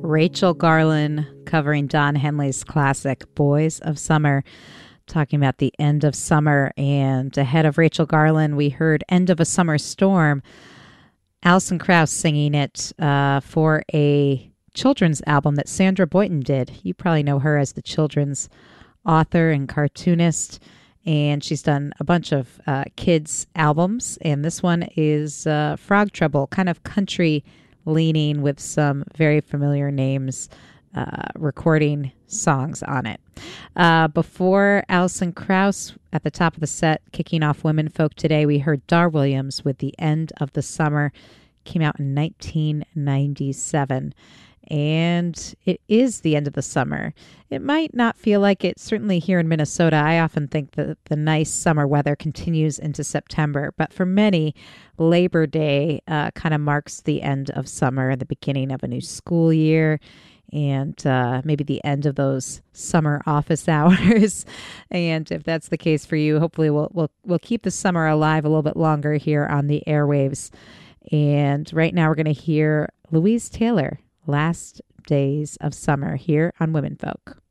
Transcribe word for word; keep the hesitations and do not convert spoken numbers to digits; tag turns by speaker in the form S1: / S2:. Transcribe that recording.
S1: Rachel Garland covering Don Henley's classic Boys of Summer, talking about the end of summer. And ahead of Rachel Garland, we heard End of a Summer Storm, Alison Krauss singing it uh, for a children's album that Sandra Boynton did. You probably know her as the children's author and cartoonist, and she's done a bunch of uh, kids' albums, and this one is uh, Frog Trouble, kind of country leaning with some very familiar names uh, recording songs on it. Uh, before Alison Krauss, at the top of the set, kicking off Women Folk Today, we heard Dar Williams with The End of the Summer. Came out in nineteen ninety-seven. And it is the end of the summer. It might not feel like it, certainly here in Minnesota. I often think that the nice summer weather continues into September. But for many, Labor Day uh, kind of marks the end of summer, the beginning of a new school year, and uh, maybe the end of those summer office hours. And if that's the case for you, hopefully we'll, we'll, we'll keep the summer alive a little bit longer here on the airwaves. And right now we're going to hear Louise Taylor, Last Days of Summer, here on Women Folk.